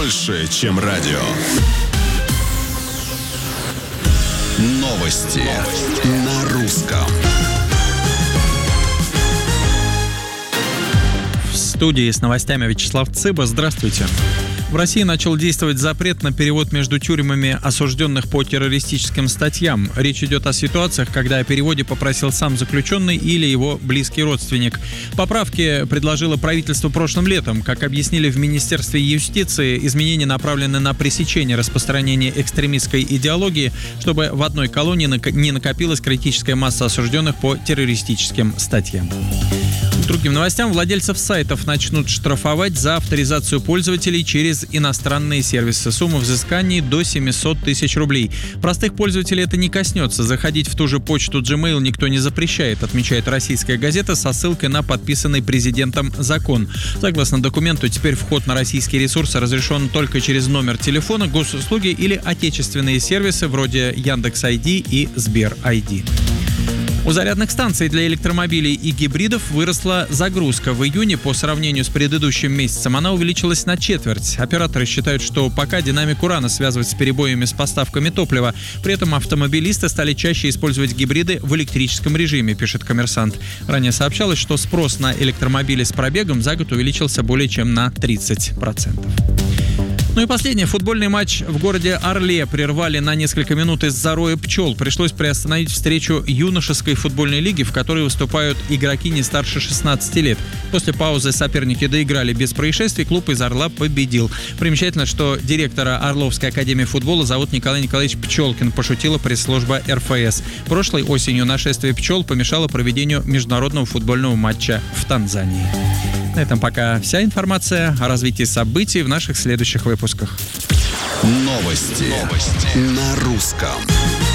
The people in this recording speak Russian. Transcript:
больше, чем радио. Новости на русском. В студии с новостями Вячеслав Цыба. Здравствуйте. В России начал действовать запрет на перевод между тюрьмами осужденных по террористическим статьям. Речь идет о ситуациях, когда о переводе попросил сам заключенный или его близкий родственник. Поправки предложило правительство прошлым летом. Как объяснили в Министерстве юстиции, изменения направлены на пресечение распространения экстремистской идеологии, чтобы в одной колонии не накопилась критическая масса осужденных по террористическим статьям. К другим новостям: владельцев сайтов начнут штрафовать за авторизацию пользователей через иностранные сервисы. Сумма взысканий до 700 тысяч рублей. Простых пользователей это не коснется. Заходить в ту же почту Gmail никто не запрещает, отмечает российская газета со ссылкой на подписанный президентом закон. Согласно документу, теперь вход на российские ресурсы разрешен только через номер телефона, госуслуги или отечественные сервисы вроде Яндекс.ID и Сбер.ID. У зарядных станций для электромобилей и гибридов выросла загрузка. В июне по сравнению с предыдущим месяцем она увеличилась на четверть. Операторы считают, что пока динамику рано связывать с перебоями с поставками топлива. При этом автомобилисты стали чаще использовать гибриды в электрическом режиме, пишет «Коммерсант». Ранее сообщалось, что спрос на электромобили с пробегом за год увеличился более чем на 30%. Ну и последний футбольный матч в городе Орле прервали на несколько минут из-за роя пчел. Пришлось приостановить встречу юношеской футбольной лиги, в которой выступают игроки не старше 16 лет. После паузы соперники доиграли без происшествий, клуб из Орла победил. Примечательно, что директора Орловской академии футбола зовут Николай Николаевич Пчелкин, пошутила пресс-служба РФС. Прошлой осенью нашествие пчел помешало проведению международного футбольного матча в Танзании. На этом пока вся информация. О развитии событий в наших следующих выпусках. Новости на русском.